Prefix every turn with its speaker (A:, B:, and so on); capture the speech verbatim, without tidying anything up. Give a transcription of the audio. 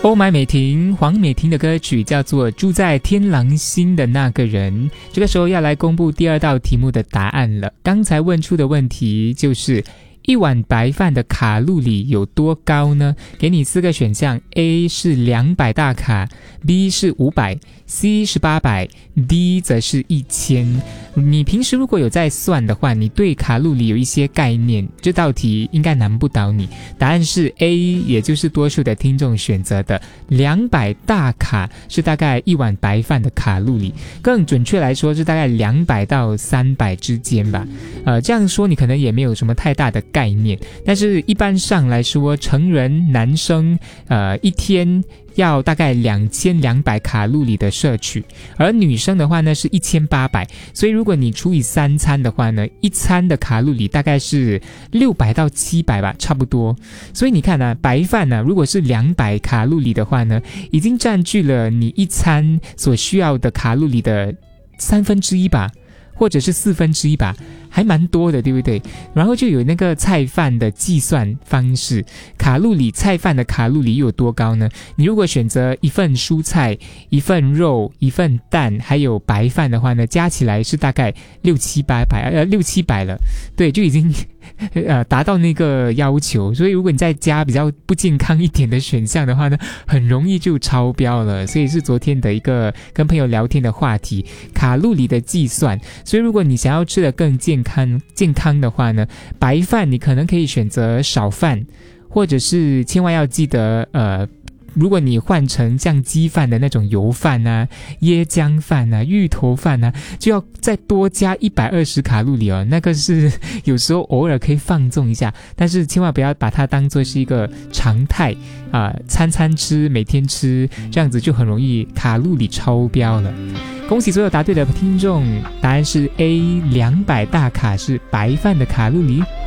A: 欧买美婷黄美婷的歌曲叫做《住在天狼星的那个人》。这个时候要来公布第二道题目的答案了。刚才问出的问题就是一碗白饭的卡路里有多高呢？给你四个选项， A 是两百大卡， B 是五百， C 是八百， D 则是一千。你平时如果有在算的话，你对卡路里有一些概念，这道题应该难不倒你。答案是 A， 也就是多数的听众选择的两百大卡，是大概一碗白饭的卡路里，更准确来说是大概两百到三百之间吧。呃，这样说你可能也没有什么太大的概念，但是一般上来说，成人男生呃一天要大概两千两百卡路里的摄取，而女生的话呢是一千八百，所以如果你除以三餐的话呢，一餐的卡路里大概是六百到七百吧，差不多。所以你看啊，白饭呢、啊、如果是两百卡路里的话呢，已经占据了你一餐所需要的卡路里的三分之一吧，或者是四分之一吧，还蛮多的，对不对？然后就有那个菜饭的计算方式，卡路里菜饭的卡路里有多高呢？你如果选择一份蔬菜、一份肉、一份蛋，还有白饭的话呢，加起来是大概六七八百，呃，六七百了，对，就已经呃达到那个要求。所以如果你再加比较不健康一点的选项的话呢，很容易就超标了。所以是昨天的一个跟朋友聊天的话题，卡路里的计算。所以如果你想要吃得更健康健康的话呢，白饭你可能可以选择少饭，或者是千万要记得呃如果你换成像鸡饭的那种油饭啊、椰浆饭啊、芋头饭啊，就要再多加一百二十卡路里哦。那个是有时候偶尔可以放纵一下，但是千万不要把它当作是一个常态啊、呃，餐餐吃，每天吃，这样子就很容易卡路里超标了。恭喜所有答对的听众，答案是 A， 两百大卡是白饭的卡路里。